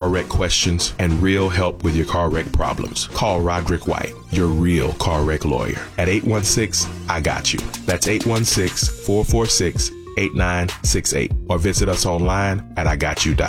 wreck questions, and real help with your car wreck problems. Call Roderick White, your real car wreck lawyer, at 816-I-GOT-YOU. That's 816-446-8968. Or visit us online at IGotYou.com.